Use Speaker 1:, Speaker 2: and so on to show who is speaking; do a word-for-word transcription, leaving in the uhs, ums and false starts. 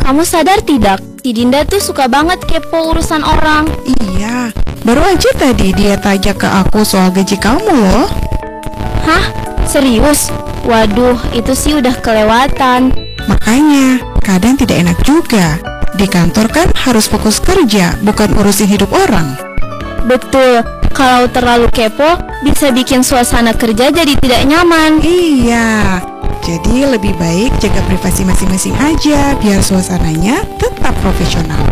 Speaker 1: Kamu sadar tidak? Si Dinda tuh suka banget kepo urusan orang.
Speaker 2: Iya, baru aja tadi dia tanya ke aku soal gaji kamu loh.
Speaker 1: Hah? Serius? Waduh, itu sih udah kelewatan.
Speaker 2: Makanya, kadang tidak enak juga. Di kantor kan harus fokus kerja, bukan urusin hidup orang.
Speaker 1: Betul, kalau terlalu kepo bisa bikin suasana kerja jadi tidak nyaman.
Speaker 2: Iya, jadi lebih baik jaga privasi masing-masing aja biar suasananya tetap profesional.